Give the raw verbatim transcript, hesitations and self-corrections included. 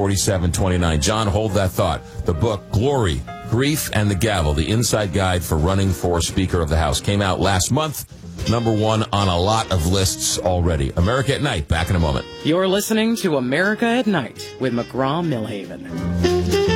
forty-seven twenty-nine. John, hold that thought. The book, Glory, Grief, and the Gavel, the Inside Guide for Running for Speaker of the House, came out last month. Number one on a lot of lists already. America at Night, back in a moment. You're listening to America at Night with McGraw-Milhaven.